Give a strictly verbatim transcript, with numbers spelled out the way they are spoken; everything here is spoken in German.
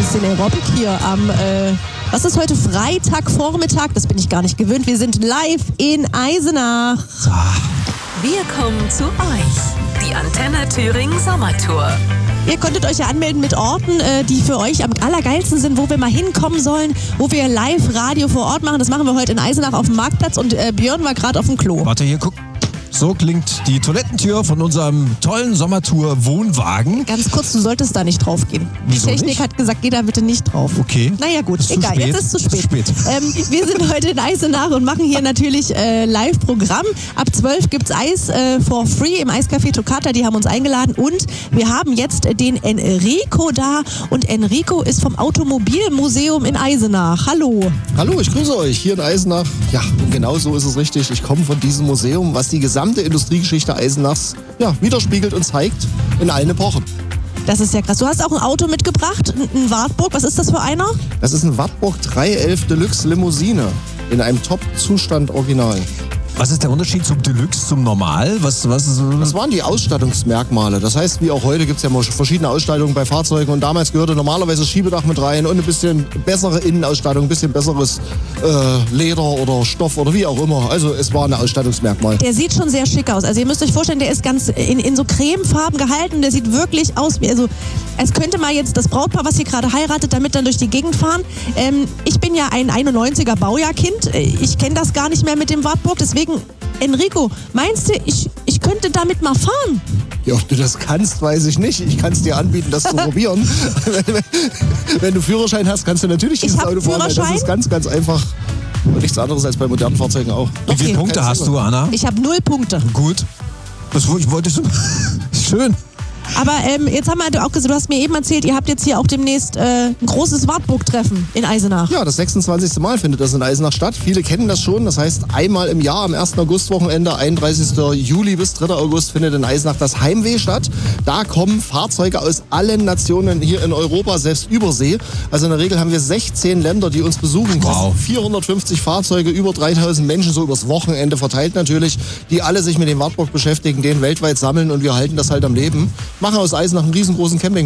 bisschen Aerobic hier am, äh, was ist heute, Freitagvormittag? Das bin ich gar nicht gewöhnt. Wir sind live in Eisenach. So. Wir kommen zu euch. Die Antenne Thüringen Sommertour. Ihr konntet euch ja anmelden mit Orten, äh, die für euch am allergeilsten sind, wo wir mal hinkommen sollen, wo wir Live-Radio vor Ort machen. Das machen wir heute in Eisenach auf dem Marktplatz und äh, Björn war gerade auf dem Klo. Warte, hier, guck. So klingt die Toilettentür von unserem tollen Sommertour-Wohnwagen. Ganz kurz, du solltest da nicht drauf gehen. Wieso Die Technik nicht? hat gesagt, geh da bitte nicht drauf. Okay. Naja gut, Ist zu egal, spät. jetzt ist es zu spät. Ist zu spät. Ähm, wir sind heute in Eisenach und machen hier natürlich äh, Live-Programm. Ab zwölf gibt's Eis äh, for free im Eiscafé Toccata, die haben uns eingeladen. Und wir haben jetzt den Enrico da. Und Enrico ist vom Automobilmuseum in Eisenach. Hallo. Hallo, ich grüße euch hier in Eisenach. Ja, und genau so ist es richtig. Ich komme von diesem Museum, was die gesamte Industriegeschichte Eisenachs ja, widerspiegelt und zeigt in allen Epochen. Das ist ja krass. Du hast auch ein Auto mitgebracht, ein Wartburg. Was ist das für einer? Das ist ein Wartburg drei elf Deluxe Limousine in einem Top-Zustand original. Was ist der Unterschied zum Deluxe, zum Normal? Was, was ist, Das waren die Ausstattungsmerkmale. Das heißt, wie auch heute gibt es ja verschiedene Ausstattungen bei Fahrzeugen und damals gehörte normalerweise das Schiebedach mit rein und ein bisschen bessere Innenausstattung, ein bisschen besseres äh, Leder oder Stoff oder wie auch immer. Also es war ein Ausstattungsmerkmal. Der sieht schon sehr schick aus. Also ihr müsst euch vorstellen, der ist ganz in, in so Cremefarben gehalten. Der sieht wirklich aus wie, also als könnte mal jetzt das Brautpaar, was hier gerade heiratet, damit dann durch die Gegend fahren. Ähm, ich bin ja ein einundneunziger Baujahrkind. Ich kenne das gar nicht mehr mit dem Wartburg. Deswegen, Enrico, meinst du, ich, ich könnte damit mal fahren? Ja, ob du das kannst, weiß ich nicht. Ich kann es dir anbieten, das zu probieren. wenn, wenn du Führerschein hast, kannst du natürlich dieses Ich hab Auto fahren. weil Das Führerschein. ist ganz, ganz einfach. Und nichts anderes als bei modernen Fahrzeugen auch. Wie viele Okay. Punkte hast du, Anna? Ich habe null Punkte. Gut. Das wo- ich wollte so. Schön. Aber ähm, jetzt haben wir auch gesagt, du hast mir eben erzählt, ihr habt jetzt hier auch demnächst äh, ein großes Wartburg-Treffen in Eisenach. Ja, das sechsundzwanzigste Mal findet das in Eisenach statt. Viele kennen das schon. Das heißt, einmal im Jahr am ersten August-Wochenende, einunddreißigsten Juli bis dritten August, findet in Eisenach das Heimweh statt. Da kommen Fahrzeuge aus allen Nationen hier in Europa, selbst Übersee. Also in der Regel haben wir sechzehn Länder, die uns besuchen. Wow. vierhundertfünfzig Fahrzeuge, über dreitausend Menschen, so übers Wochenende verteilt natürlich, die alle sich mit dem Wartburg beschäftigen, den weltweit sammeln und wir halten das halt am Leben. Machen aus Eisenach einen riesengroßen Camping.